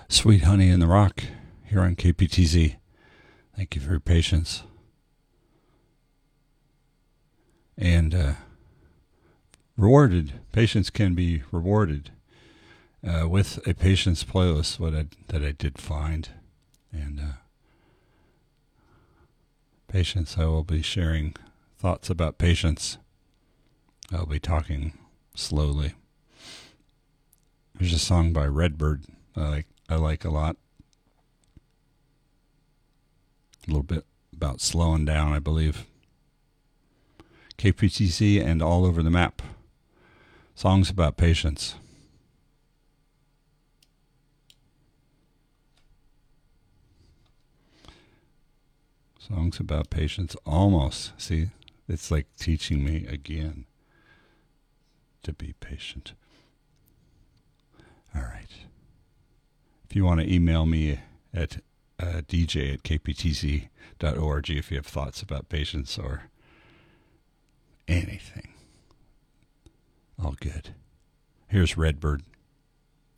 Sweet Honey in the Rock here on KPTZ. Thank you for your patience. And rewarded. Patience can be rewarded with a patience playlist that I did find. And patience, I will be sharing thoughts about patience. I'll be talking slowly. There's a song by Redbird I like a lot. A little bit about slowing down, I believe. KPTC and All Over the Map. Songs about patience. Songs about patience. Almost. See, it's like teaching me again to be patient. All right. If you want to email me at dj@kptc.org if you have thoughts about patience or anything. All good. Here's Redbird.